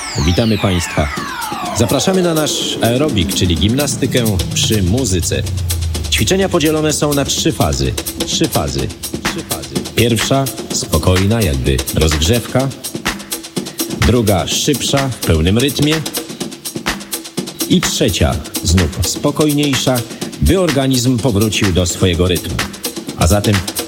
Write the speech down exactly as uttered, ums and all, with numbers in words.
Witamy Państwa. Zapraszamy na nasz aerobik, czyli gimnastykę przy muzyce. Ćwiczenia podzielone są na trzy fazy. Trzy fazy. Trzy fazy. Pierwsza spokojna, jakby rozgrzewka. Druga szybsza, w pełnym rytmie. I trzecia znów spokojniejsza, by organizm powrócił do swojego rytmu. A zatem